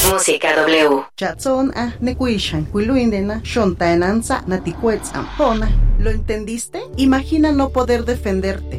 Música W. Chatson nekuishan kuiluindena shontaenanza natikuetz ampona. ¿Lo entendiste? Imagina no poder defenderte.